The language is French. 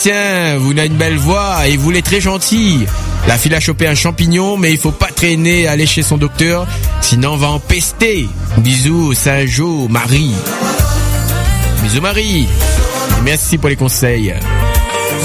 Tiens, vous avez une belle voix et vous l'êtes très gentil. La fille a chopé un champignon, mais il faut pas traîner, aller chez son docteur, sinon on va empester. Bisous, Saint-Jo, Marie. Bisous Marie. Et merci pour les conseils.